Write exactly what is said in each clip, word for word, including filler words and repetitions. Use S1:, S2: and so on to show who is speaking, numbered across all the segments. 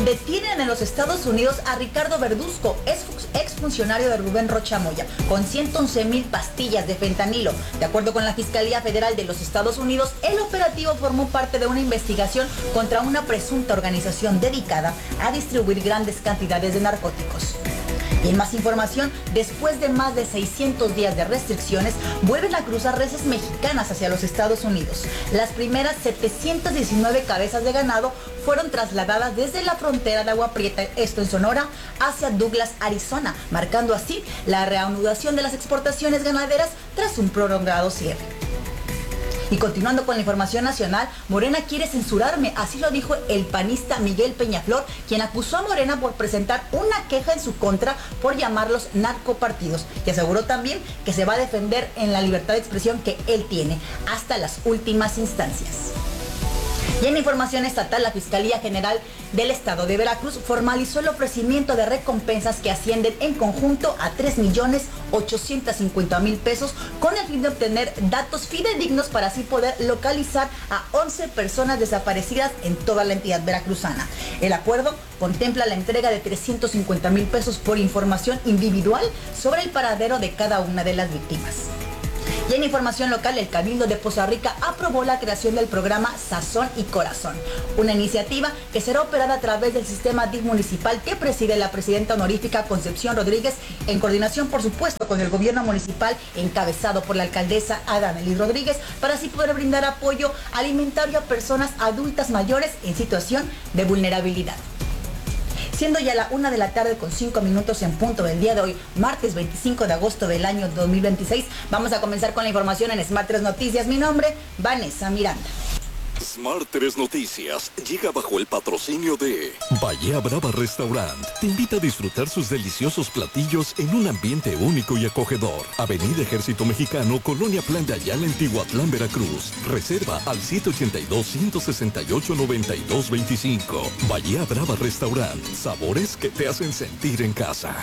S1: Detienen en los Estados Unidos a Ricardo Verduzco, exfuncionario de Rubén Rocha Moya, con ciento once mil pastillas de fentanilo. De acuerdo con la Fiscalía Federal de los Estados Unidos, el operativo formó parte de una investigación contra una presunta organización dedicada a distribuir grandes cantidades de narcóticos. Y en más información, después de más de seiscientos días de restricciones, vuelven a cruzar reses mexicanas hacia los Estados Unidos. Las primeras setecientas diecinueve cabezas de ganado fueron trasladadas desde la frontera de Agua Prieta, esto en Sonora, hacia Douglas, Arizona, marcando así la reanudación de las exportaciones ganaderas tras un prolongado cierre. Y continuando con la información nacional, Morena quiere censurarme, así lo dijo el panista Miguel Peñaflor, quien acusó a Morena por presentar una queja en su contra por llamarlos narcopartidos, y aseguró también que se va a defender en la libertad de expresión que él tiene hasta las últimas instancias. Y en información estatal, la Fiscalía General del Estado de Veracruz formalizó el ofrecimiento de recompensas que ascienden en conjunto a tres millones ochocientos cincuenta mil pesos con el fin de obtener datos fidedignos para así poder localizar a once personas desaparecidas en toda la entidad veracruzana. El acuerdo contempla la entrega de trescientos cincuenta mil pesos por información individual sobre el paradero de cada una de las víctimas. Y en información local, el Cabildo de Poza Rica aprobó la creación del programa Sazón y Corazón, una iniciativa que será operada a través del sistema D I F municipal que preside la presidenta honorífica Concepción Rodríguez, en coordinación, por supuesto, con el gobierno municipal encabezado por la alcaldesa Adamelín Rodríguez, para así poder brindar apoyo alimentario a personas adultas mayores en situación de vulnerabilidad. Siendo ya la una de la tarde con cinco minutos en punto del día de hoy, martes veinticinco de agosto del año dos mil veintiséis, vamos a comenzar con la información en Smart tres Noticias. Mi nombre, Vanessa Miranda.
S2: Smart tres Noticias llega bajo el patrocinio de Bahía Brava Restaurant. Te invita a disfrutar sus deliciosos platillos en un ambiente único y acogedor. Avenida Ejército Mexicano, Colonia Plan de Ayala, en Tihuatlán, Veracruz. Reserva al siete ochenta y dos, ciento sesenta y ocho, noventa y dos veinticinco. Bahía Brava Restaurant. Sabores que te hacen sentir en casa.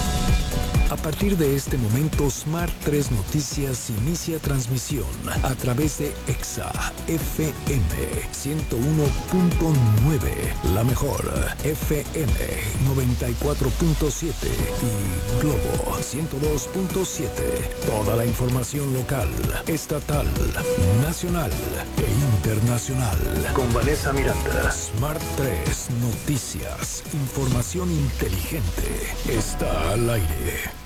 S2: A partir de este momento, Smart tres Noticias inicia transmisión a través de Exa F M ciento uno punto nueve, la mejor F M noventa y cuatro punto siete y Globo ciento dos punto siete. Toda la información local, estatal, nacional e internacional. Con Vanessa Miranda. Smart tres Noticias. Información inteligente. Está al aire.